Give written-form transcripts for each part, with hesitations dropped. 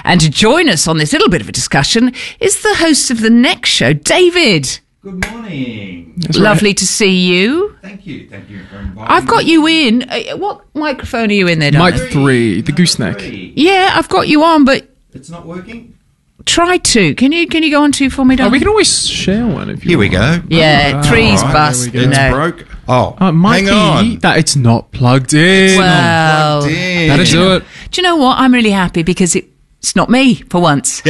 And to join us on this little bit of a discussion is the host of the next show, David. Good morning. Lovely to see you. Thank you for inviting me. I've got you in. What microphone are you in there, Mic darling? 3, the gooseneck. Yeah, I've got you on, but It's not working? try 2. Can you go on 2 for me, Oh, darling? we can always share one if you Here we want. go. Yeah, 3's All right, bust. there we go. It's No. broke. Oh, It might hang on. be that it's not plugged in. Well, Plugged in. That'll do it. do you know what? I'm really happy because it's not me for once.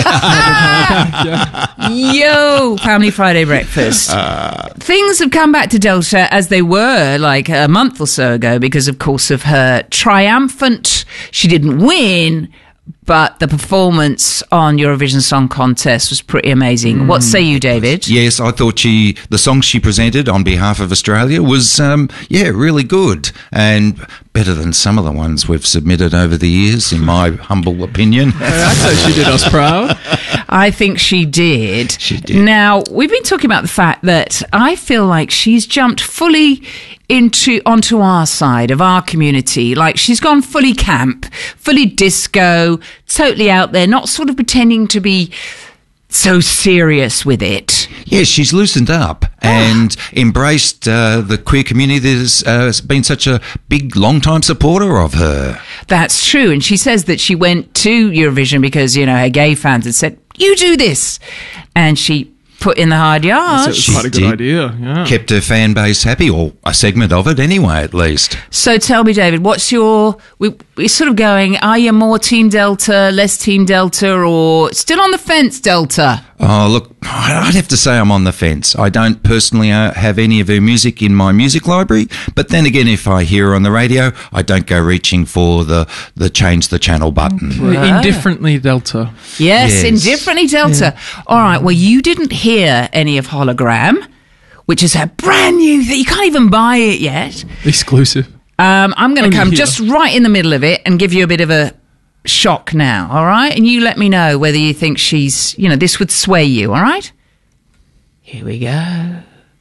Yo, Family Friday breakfast. Things have come back to Delta as they were like a month or so ago because, of course, of her triumphant. She didn't win, but the performance on Eurovision Song Contest was pretty amazing. What say you, David? Yes, I thought the song she presented on behalf of Australia was, really good and better than some of the ones we've submitted over the years, in my humble opinion. I'd say she did us proud. I think she did. She did. Now, we've been talking about the fact that I feel like she's jumped fully onto our side of our community. Like she's gone fully camp, fully disco, totally out there, not sort of pretending to be so serious with it. Yes, she's loosened up and embraced the queer community that has been such a big, long-time supporter of her. That's true. And she says that she went to Eurovision because, her gay fans had said, you do this. And she put in the hard So it yards. was She quite a good did. idea. Yeah. Kept her fan base happy, or a segment of it anyway, at least. So tell me, David, what's we're sort of going, are you more Team Delta, less Team Delta, or still on the fence, Delta? Oh, look, I'd have to say I'm on the fence. I don't personally have any of her music in my music library, but then again, if I hear her on the radio, I don't go reaching for the change the channel button. Indifferently Delta. Yes, Yes. indifferently Delta. All right, well, you didn't hear any of Hologram, which is a brand new thing. You can't even buy it yet. Exclusive. I'm going Only to come here. just right in the middle of it and give you a bit of a shock now, all right? And you let me know whether you think she's, this would sway you, all right? Here we go.